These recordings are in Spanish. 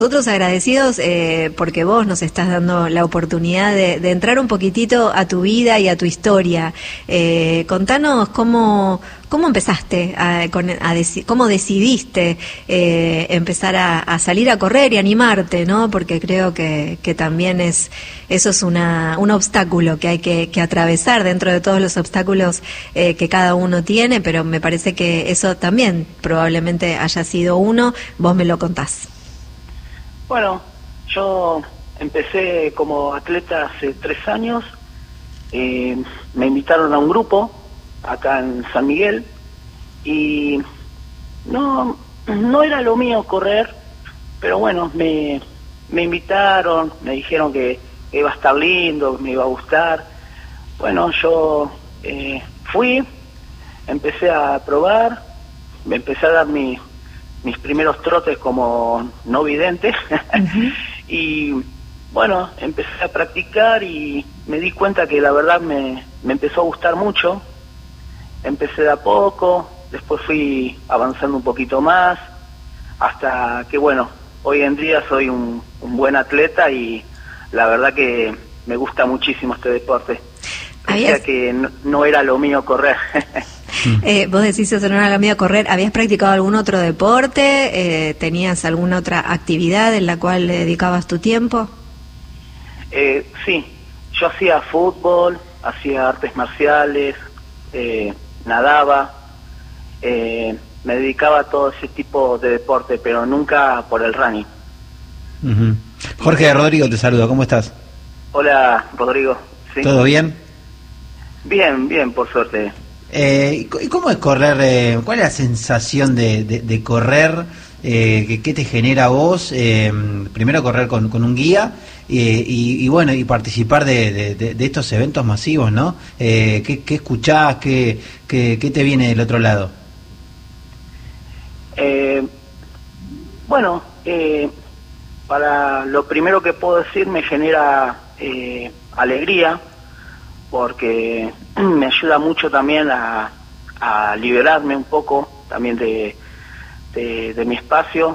Nosotros agradecidos porque vos nos estás dando la oportunidad de entrar un poquitito a tu vida y a tu historia. Contanos cómo empezaste, cómo decidiste empezar a salir a correr y animarte, ¿no? Porque creo que también eso es un obstáculo que hay que atravesar dentro de todos los obstáculos que cada uno tiene, pero me parece que eso también probablemente haya sido uno. Vos me lo contás. Bueno, yo empecé como atleta hace 3 años. Me invitaron a un grupo acá en San Miguel y no era lo mío correr, pero bueno, me invitaron, me dijeron que iba a estar lindo, me iba a gustar. Bueno, yo fui, empecé a probar, me empecé a dar mis primeros trotes como no vidente. Uh-huh. Y bueno, empecé a practicar y me di cuenta que la verdad me empezó a gustar mucho. Empecé de a poco, después fui avanzando un poquito más, hasta que bueno, hoy en día soy un buen atleta y la verdad que me gusta muchísimo este deporte. Decía que no era lo mío correr. Vos decís eso no era lo mío correr. ¿Habías practicado algún otro deporte? ¿Tenías alguna otra actividad en la cual le dedicabas tu tiempo? Sí, yo hacía fútbol, hacía artes marciales, nadaba, me dedicaba a todo ese tipo de deporte, pero nunca por el running. Uh-huh. Jorge, Rodrigo te saluda, ¿cómo estás? Hola, Rodrigo. ¿Sí? ¿Todo bien? Bien, por suerte. ¿Y cómo es correr? ¿Cuál es la sensación de correr? ¿Qué te genera a vos? Primero correr con un guía y bueno, y participar de estos eventos masivos, ¿no? ¿Qué escuchás? ¿Qué te viene del otro lado? Bueno, para lo primero que puedo decir me genera alegría, porque me ayuda mucho también a liberarme un poco también de mi espacio.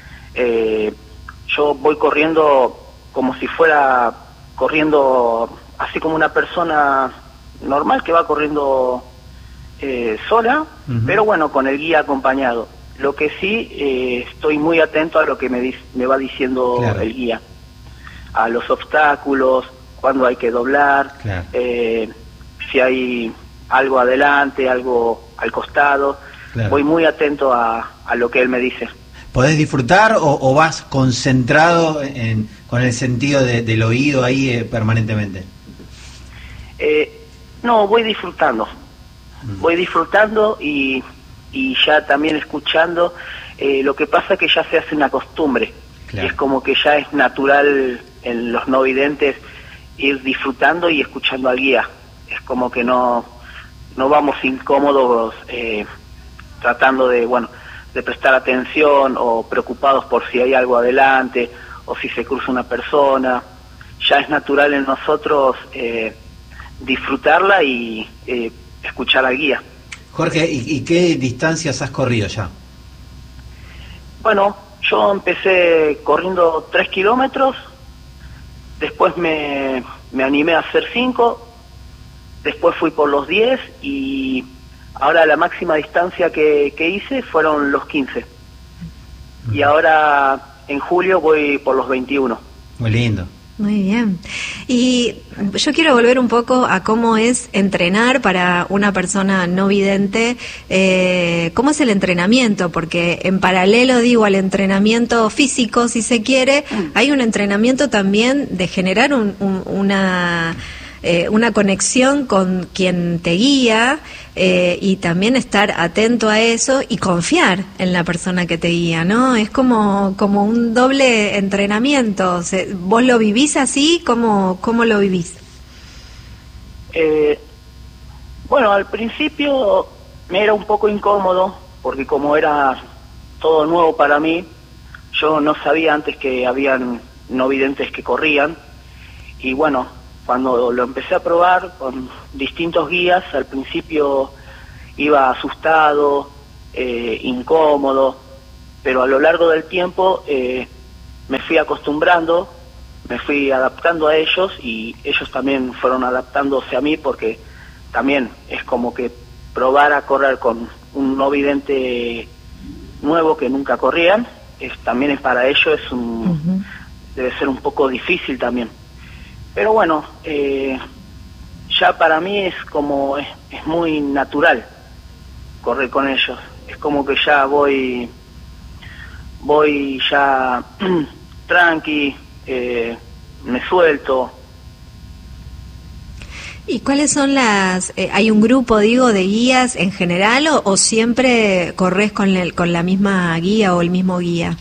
Yo voy corriendo como si fuera corriendo así como una persona normal que va corriendo sola, uh-huh. Pero bueno, con el guía acompañado. Lo que sí, estoy muy atento a lo que me va diciendo, claro, el guía, a los obstáculos, cuándo hay que doblar, claro, si hay algo adelante, algo al costado, claro. Voy muy atento a lo que él me dice. ¿Podés disfrutar o vas concentrado con el sentido del oído ahí permanentemente? No, voy disfrutando. Voy disfrutando y ya también escuchando. Lo que pasa es que ya se hace una costumbre. Claro. Y es como que ya es natural en los no videntes ir disfrutando y escuchando al guía. Es como que no vamos incómodos tratando de prestar atención o preocupados por si hay algo adelante o si se cruza una persona. Ya es natural en nosotros disfrutarla y escuchar al guía. Jorge, ¿y qué distancias has corrido ya? Bueno, yo empecé corriendo 3 kilómetros, después me animé a hacer 5, después fui por los 10 y ahora la máxima distancia que hice fueron los 15. Y ahora en julio voy por los 21. Muy lindo. Muy bien. Y yo quiero volver un poco a cómo es entrenar para una persona no vidente. ¿Cómo es el entrenamiento? Porque en paralelo, al entrenamiento físico, si se quiere, hay un entrenamiento también de generar una conexión con quien te guía y también estar atento a eso y confiar en la persona que te guía, ¿no? Es como un doble entrenamiento. ¿Vos lo vivís así? ¿Cómo lo vivís? Bueno, al principio me era un poco incómodo porque como era todo nuevo para mí, yo no sabía antes que habían no videntes que corrían y bueno, cuando lo empecé a probar con distintos guías, al principio iba asustado, incómodo, pero a lo largo del tiempo me fui acostumbrando, me fui adaptando a ellos y ellos también fueron adaptándose a mí, porque también es como que probar a correr con un no vidente nuevo que nunca corrían, también es para ellos debe ser un poco difícil también. Pero bueno, ya para mí es como es muy natural correr con ellos. Es como que ya voy ya tranqui, me suelto. ¿Y cuáles son hay un grupo, digo, de guías en general o siempre corres con la misma guía o el mismo guía?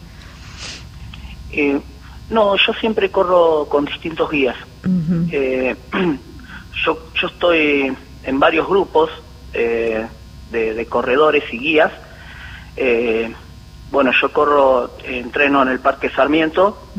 No, yo siempre corro con distintos guías. Yo estoy en varios grupos de corredores y guías. Bueno, yo entreno en el Parque Sarmiento,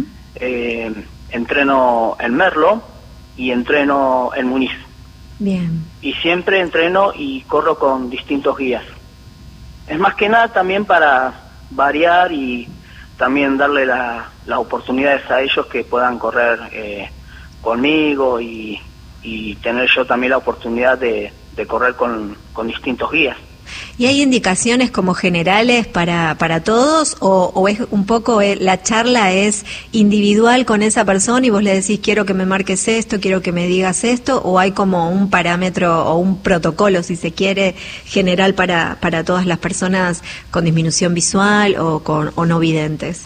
entreno en Merlo y entreno en Muniz. Bien. Y siempre entreno y corro con distintos guías. Es más que nada también para variar y también darle las oportunidades a ellos que puedan correr conmigo y tener yo también la oportunidad de correr con distintos guías. ¿Y hay indicaciones como generales para todos o es un poco la charla es individual con esa persona y vos le decís quiero que me marques esto, quiero que me digas esto, o hay como un parámetro o un protocolo, si se quiere, general para todas las personas con disminución visual o no videntes?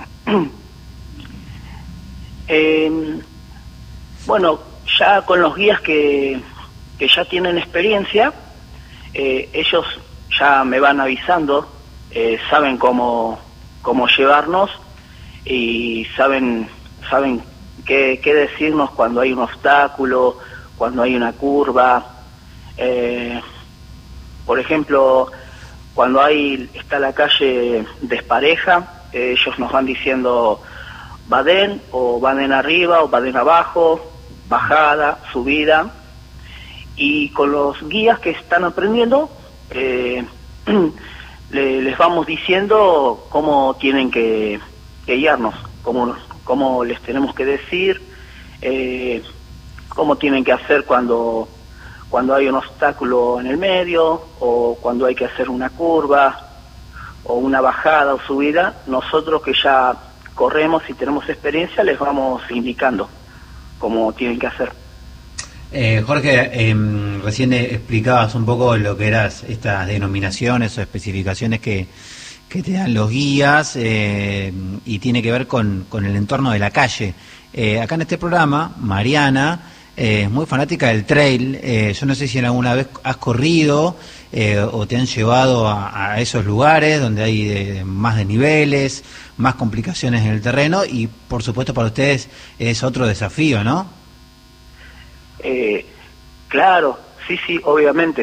Bueno, ya con los guías que ya tienen experiencia, ellos ya me van avisando, saben cómo llevarnos y saben qué decirnos cuando hay un obstáculo, cuando hay una curva. Por ejemplo, cuando está la calle despareja, ellos nos van diciendo badén o badén arriba o badén abajo, bajada, subida. Y con los guías que están aprendiendo, les vamos diciendo cómo tienen que guiarnos, cómo les tenemos que decir, cómo tienen que hacer cuando hay un obstáculo en el medio, o cuando hay que hacer una curva, o una bajada o subida. Nosotros que ya corremos y tenemos experiencia, les vamos indicando cómo tienen que hacer. Jorge, recién explicabas un poco lo que eran estas denominaciones o especificaciones que te dan los guías y tiene que ver con el entorno de la calle. Acá en este programa, Mariana es muy fanática del trail. Yo no sé si en alguna vez has corrido o te han llevado a esos lugares donde hay más desniveles, más complicaciones en el terreno y por supuesto para ustedes es otro desafío, ¿no? Claro, sí, obviamente.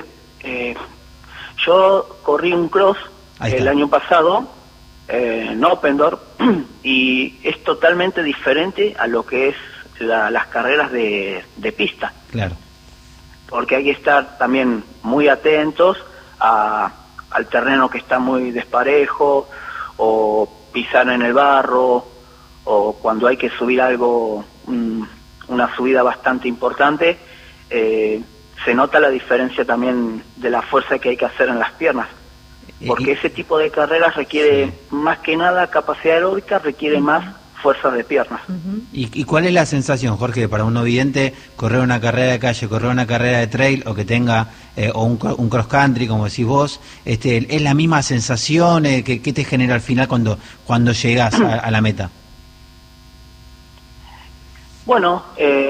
Yo corrí un cross el año pasado, en Open-Door, y es totalmente diferente a lo que es las carreras de pista. Claro. Porque hay que estar también muy atentos al terreno que está muy desparejo, o pisar en el barro, o cuando hay que subir algo, una subida bastante importante, se nota la diferencia también de la fuerza que hay que hacer en las piernas, porque ese tipo de carreras requiere más que nada capacidad aeróbica, requiere más fuerza de piernas. ¿Y cuál es la sensación, Jorge, para un no vidente correr una carrera de calle, correr una carrera de trail o que tenga o un cross country, como decís vos? ¿Es la misma sensación? ¿Qué te genera al final cuando llegas a la meta? Bueno,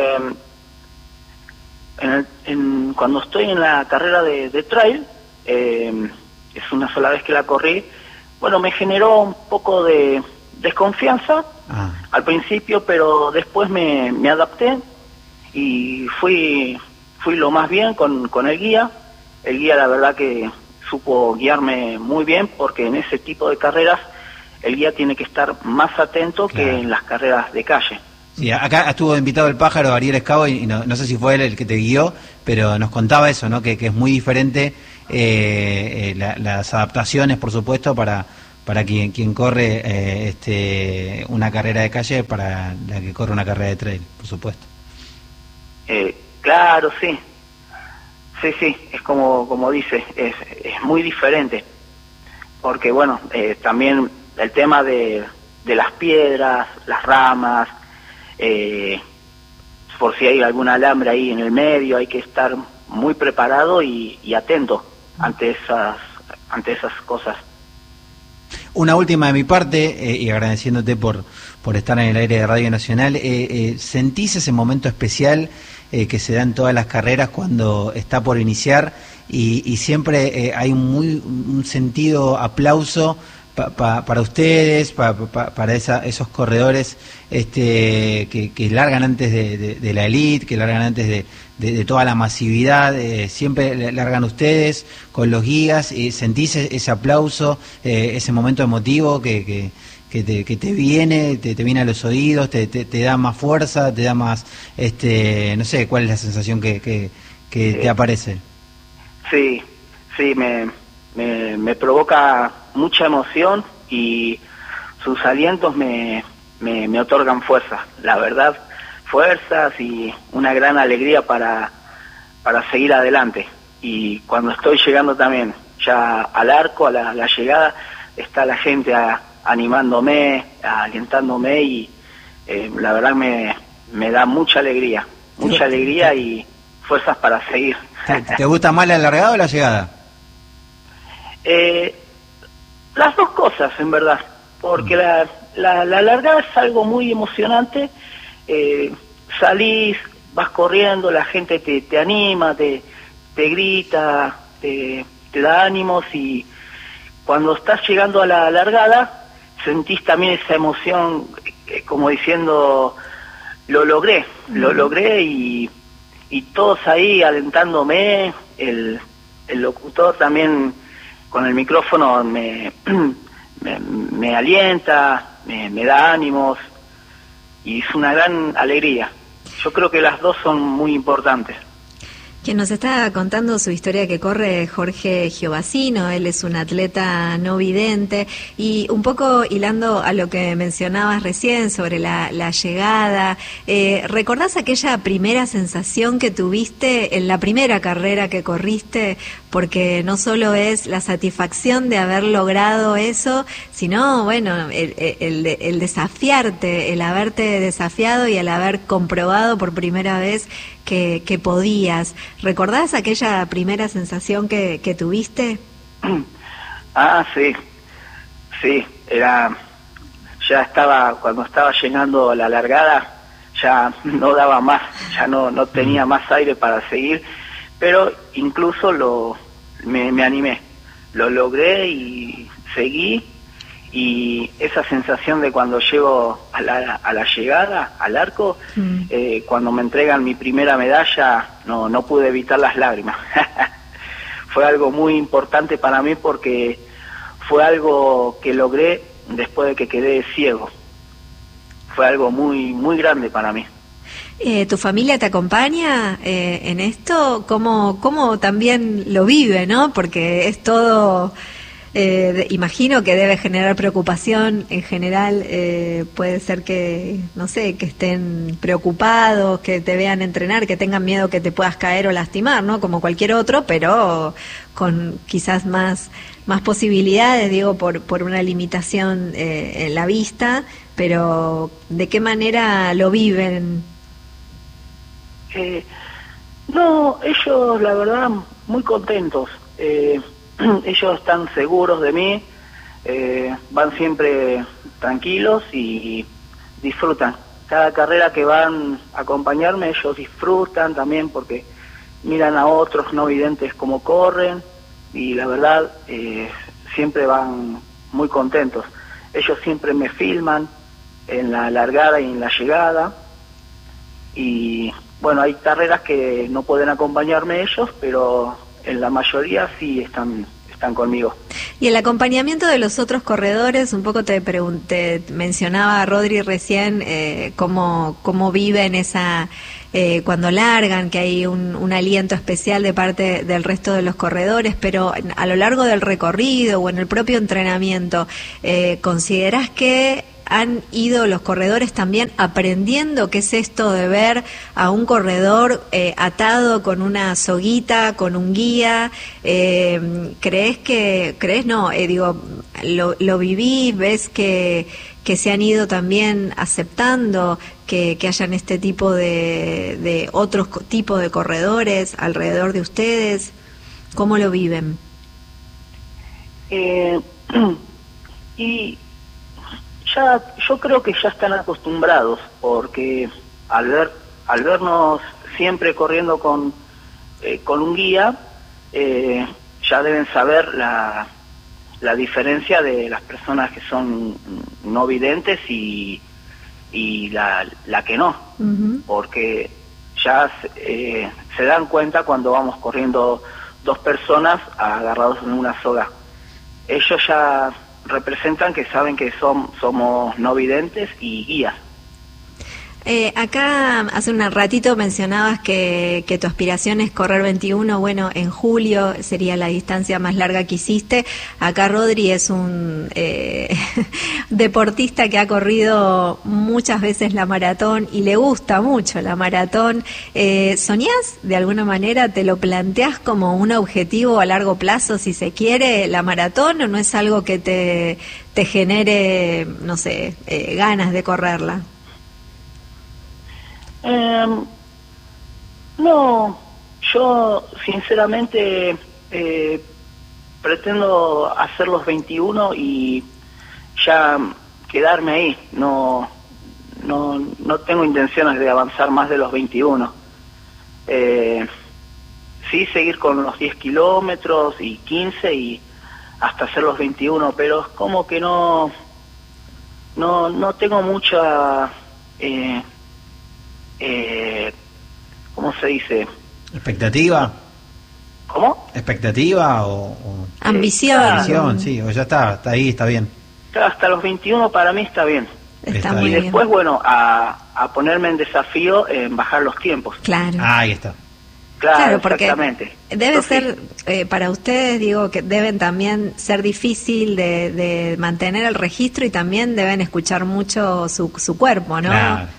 cuando estoy en la carrera de trail, es una sola vez que la corrí, bueno, me generó un poco de desconfianza al principio, pero después me adapté y fui lo más bien con el guía. El guía la verdad que supo guiarme muy bien, porque en ese tipo de carreras el guía tiene que estar más atento que en las carreras de calle. Sí, acá estuvo invitado el pájaro Ariel Escavo y no sé si fue él el que te guió, pero nos contaba eso, ¿no? Que es muy diferente las adaptaciones, por supuesto, para quien corre una carrera de calle, para la que corre una carrera de trail, por supuesto. Claro, sí. Sí, es como dice, es muy diferente, porque bueno, también el tema de las piedras, las ramas, por si hay algún alambre ahí en el medio, hay que estar muy preparado y atento ante esas cosas. Una última de mi parte, y agradeciéndote por estar en el aire de Radio Nacional, ¿sentís ese momento especial que se da en todas las carreras cuando está por iniciar y siempre hay un sentido aplauso para ustedes, para esos corredores que largan antes de la elite, que largan antes de toda la masividad, siempre largan ustedes con los guías, y sentís ese aplauso, ese momento emotivo que te viene a los oídos, te da más fuerza, te da más, no sé, ¿cuál es la sensación que te aparece? Sí, me provoca mucha emoción y sus alientos me otorgan fuerza, la verdad, fuerzas y una gran alegría para seguir adelante. Y cuando estoy llegando también ya al arco, a la llegada, está la gente animándome, alientándome y la verdad me da mucha alegría y fuerzas para seguir. ¿Te gusta más la largada o la llegada? Las dos cosas, en verdad, porque la largada es algo muy emocionante, salís, vas corriendo, la gente te anima, te grita, te da ánimos, y cuando estás llegando a la largada sentís también esa emoción, como diciendo, lo logré y todos ahí alentándome, el locutor también con el micrófono me alienta, me da ánimos, y es una gran alegría. Yo creo que las dos son muy importantes. Quien nos está contando su historia que corre, Jorge Giovacino. Él es un atleta no vidente, y un poco hilando a lo que mencionabas recién sobre la llegada, ¿recordás aquella primera sensación que tuviste en la primera carrera que corriste? Porque no solo es la satisfacción de haber logrado eso, sino, bueno, el desafiarte, el haberte desafiado y el haber comprobado por primera vez que podías. ¿Recordás aquella primera sensación que tuviste? Sí, cuando estaba llegando la largada, ya no daba más, ya no tenía más aire para seguir, pero incluso me animé, lo logré y seguí, y esa sensación de cuando llego a la llegada, al arco, cuando me entregan mi primera medalla, no pude evitar las lágrimas. Fue algo muy importante para mí, porque fue algo que logré después de que quedé ciego. Fue algo muy, muy grande para mí. ¿Tu familia te acompaña en esto? ¿Cómo también lo vive, no? Porque es todo... imagino que debe generar preocupación en general. Puede ser que, no sé, que estén preocupados, que te vean entrenar, que tengan miedo que te puedas caer o lastimar, ¿no? Como cualquier otro, pero con quizás más posibilidades, digo, por una limitación en la vista. Pero ¿de qué manera lo viven? No, ellos, la verdad, muy contentos. Ellos están seguros de mí, van siempre tranquilos y disfrutan. Cada carrera que van a acompañarme, ellos disfrutan también, porque miran a otros no videntes cómo corren, y la verdad siempre van muy contentos. Ellos siempre me filman en la largada y en la llegada, y bueno, hay carreras que no pueden acompañarme ellos, pero en la mayoría sí están conmigo. Y el acompañamiento de los otros corredores, un poco te mencionaba Rodri recién, cómo viven esa cuando largan, que hay un aliento especial de parte del resto de los corredores, pero a lo largo del recorrido o en el propio entrenamiento, ¿considerás que han ido los corredores también aprendiendo qué es esto de ver a un corredor atado con una soguita, con un guía? ¿Lo vivís? ¿Ves que se han ido también aceptando que hayan este tipo de otros tipos de corredores alrededor de ustedes? ¿Cómo lo viven? Y yo creo que ya están acostumbrados, porque al vernos siempre corriendo con un guía, ya deben saber la diferencia de las personas que son no videntes y la que no, porque ya se dan cuenta cuando vamos corriendo dos personas agarrados en una soga. Ellos ya representan que saben que somos no videntes y guías. Acá hace un ratito mencionabas que tu aspiración es correr 21, bueno, en julio sería la distancia más larga que hiciste. Acá Rodri es un deportista que ha corrido muchas veces la maratón y le gusta mucho la maratón. ¿Soñás de alguna manera, te lo planteás como un objetivo a largo plazo, si se quiere, la maratón, o no es algo que te genere, no sé, ganas de correrla? No, yo sinceramente pretendo hacer los 21 y ya quedarme ahí. No tengo intenciones de avanzar más de los 21. Sí, seguir con los 10 kilómetros y 15 y hasta hacer los 21, pero es como que no tengo mucha... ¿cómo se dice? ¿Expectativa? ¿Cómo? ¿Expectativa o ambición? Ambición, sí, o ya está ahí, está bien. Hasta los 21 para mí está bien. Está muy y bien. Después, bueno, a ponerme en desafío en bajar los tiempos. Claro. Ahí está. Claro, porque exactamente. Debe ser, para ustedes, digo, que deben también ser difícil de mantener el registro y también deben escuchar mucho su cuerpo, ¿no? Claro.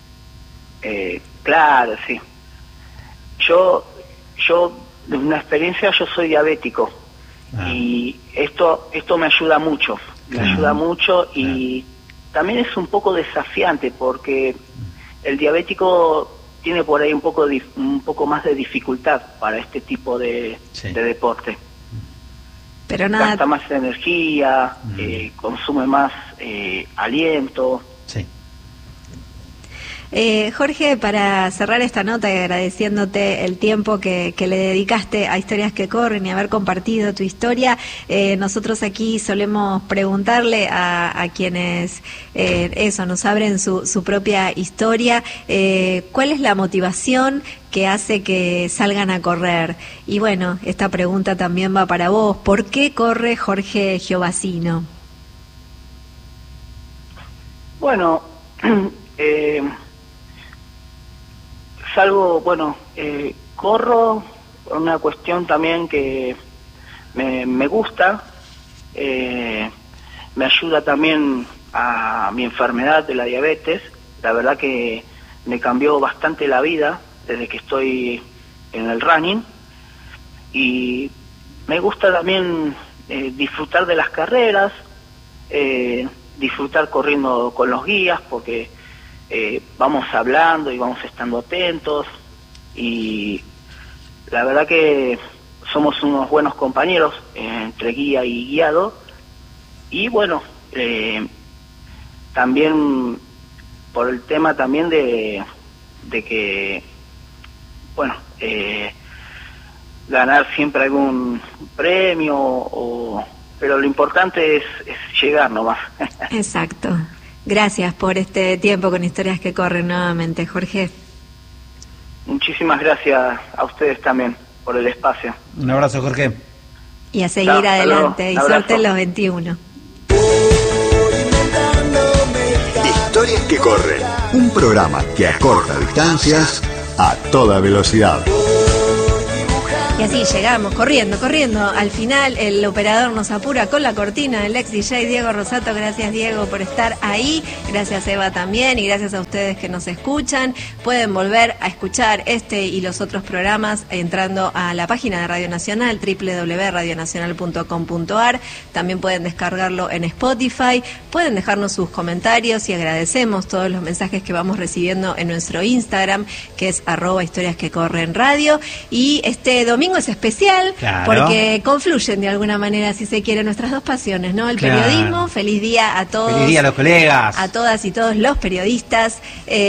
Claro, sí. Yo de una experiencia, yo soy diabético y esto me ayuda mucho, y también es un poco desafiante porque el diabético tiene por ahí un poco más de dificultad para este tipo de deporte. Pero nada, gasta más energía, consume más aliento. Sí. Jorge, para cerrar esta nota y agradeciéndote el tiempo que le dedicaste a Historias que Corren y haber compartido tu historia, nosotros aquí solemos preguntarle a quienes nos abren su propia historia, ¿cuál es la motivación que hace que salgan a correr? Y bueno, esta pregunta también va para vos. ¿Por qué corre Jorge Giovacino? Bueno, salgo, corro por una cuestión también que me gusta, me ayuda también a mi enfermedad de la diabetes. La verdad que me cambió bastante la vida desde que estoy en el running, y me gusta también disfrutar de las carreras, disfrutar corriendo con los guías, porque vamos hablando y vamos estando atentos, y la verdad que somos unos buenos compañeros entre guía y guiado. Y bueno, también por el tema también de que ganar siempre algún premio, pero lo importante es llegar nomás. Exacto. Gracias por este tiempo con Historias que Corren nuevamente, Jorge. Muchísimas gracias a ustedes también por el espacio. Un abrazo, Jorge. Y a seguir adelante, y suerte en los 21. Historias que Corren, un programa que acorta distancias a toda velocidad. Y así llegamos, corriendo. Al final el operador nos apura con la cortina, el ex DJ Diego Rosato. Gracias, Diego, por estar ahí. Gracias, Eva, también. Y gracias a ustedes que nos escuchan. Pueden volver a escuchar este y los otros programas entrando a la página de Radio Nacional, www.radionacional.com.ar. También pueden descargarlo en Spotify. Pueden dejarnos sus comentarios y agradecemos todos los mensajes que vamos recibiendo en nuestro Instagram, que es @historiasquecorrenradio. Y este domingo es especial, claro, porque confluyen de alguna manera, si se quiere, nuestras dos pasiones, ¿no? El periodismo. Feliz día a todos. Feliz día a los colegas. A todas y todos los periodistas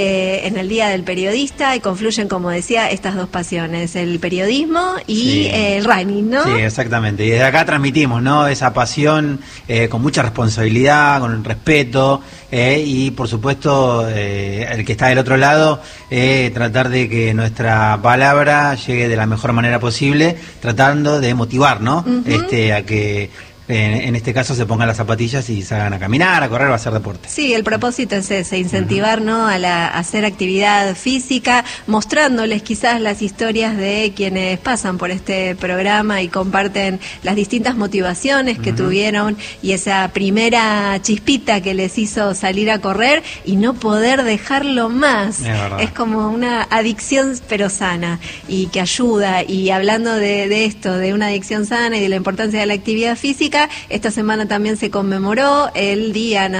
en el Día del Periodista, y confluyen, como decía, estas dos pasiones, el periodismo y el running, ¿no? Sí, exactamente. Y desde acá transmitimos, ¿no? Esa pasión con mucha responsabilidad, con respeto, y por supuesto el que está del otro lado, tratar de que nuestra palabra llegue de la mejor manera posible, tratando de motivar, ¿no? A que en este caso se pongan las zapatillas y salgan a caminar, a correr o a hacer deporte. Sí, el propósito es ese, incentivar, ¿no? a hacer actividad física, mostrándoles quizás las historias de quienes pasan por este programa y comparten las distintas motivaciones que tuvieron y esa primera chispita que les hizo salir a correr y no poder dejarlo más. Es como una adicción pero sana y que ayuda. Y hablando de esto, de una adicción sana y de la importancia de la actividad física, esta semana también se conmemoró el Día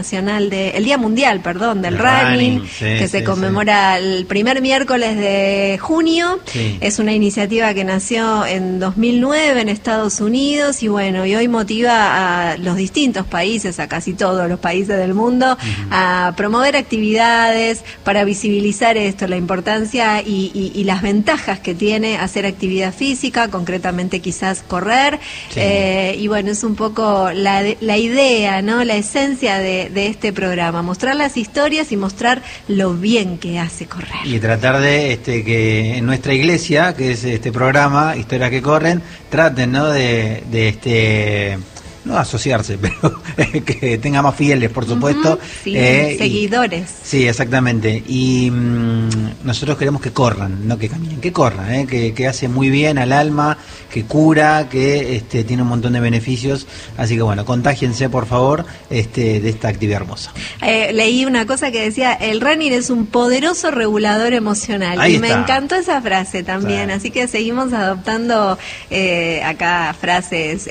Mundial del running, que se conmemora el primer miércoles de junio. Es una iniciativa que nació en 2009 en Estados Unidos y bueno, y hoy motiva a los distintos países, a casi todos los países del mundo, a promover actividades para visibilizar esto, la importancia y las ventajas que tiene hacer actividad física, concretamente quizás correr. Y bueno, es un poco la idea, ¿no? La esencia de este programa, mostrar las historias y mostrar lo bien que hace correr. Y tratar de que en nuestra iglesia, que es este programa, Historias que Corren, traten, ¿no? No asociarse, pero que tenga más fieles, por supuesto. Seguidores. Sí, exactamente. Y nosotros queremos que corran, no que caminen, que corran, que hace muy bien al alma, que cura, que tiene un montón de beneficios. Así que bueno, contágiense, por favor, de esta actividad hermosa. Leí una cosa que decía, el running es un poderoso regulador emocional. Ahí está. Me encantó esa frase también, así que seguimos adoptando acá frases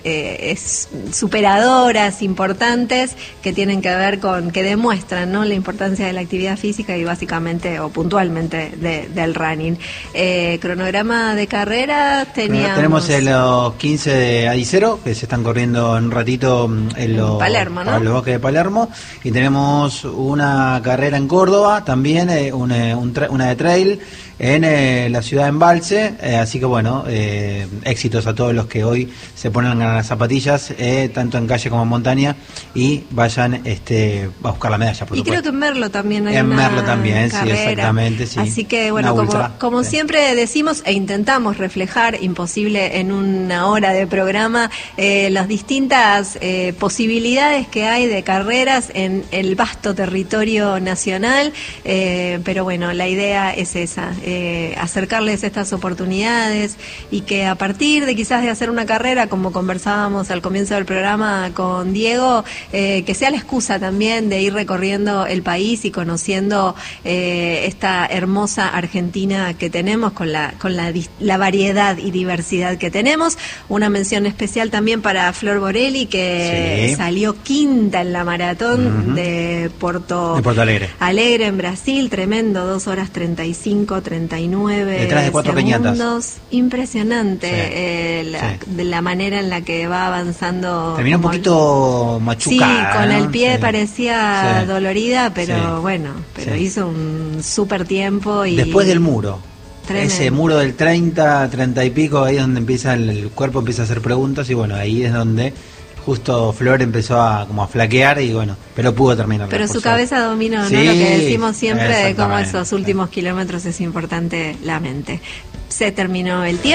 superadoras, importantes, que tienen que ver con, que demuestran, ¿no? La importancia de la actividad física y básicamente o puntualmente del running. Cronograma de carrera tenemos los 15 de Adicero, que se están corriendo en un ratito en Palermo, ¿no? Los bosques de Palermo, y tenemos una carrera en Córdoba también, una de trail en la ciudad de Embalse, así que bueno, éxitos a todos los que hoy se ponen las zapatillas, tanto en calle como en montaña, y vayan a buscar la medalla, por supuesto. Creo que en Merlo también hay en una Merlo también, carrera. Sí, exactamente, sí. Así que bueno, como siempre decimos e intentamos reflejar, imposible en una hora de programa, las distintas posibilidades que hay de carreras en el vasto territorio nacional, pero bueno, la idea es esa, acercarles estas oportunidades y que a partir de quizás de hacer una carrera, como conversábamos al comienzo del programa con Diego, que sea la excusa también de ir recorriendo el país y conociendo esta hermosa Argentina que tenemos con la variedad y diversidad que tenemos. Una mención especial también para Flor Borelli, que salió quinta en la maratón de Porto Alegre en Brasil, tremendo, 2 horas 39 detrás de 4 segundos. Impresionante de la manera en la que va avanzando. Terminó un poquito machucada. Sí, con el pie parecía dolorida, pero bueno, hizo un súper tiempo. Y después del muro. Tremendo. Ese muro del 30 y pico, ahí es donde empieza el cuerpo empieza a hacer preguntas, y bueno, ahí es donde justo Flor empezó a flaquear, y bueno, pero pudo terminar. Pero su cabeza dominó, ¿no? Lo que decimos siempre de cómo esos últimos kilómetros es importante la mente. Se terminó el tiempo.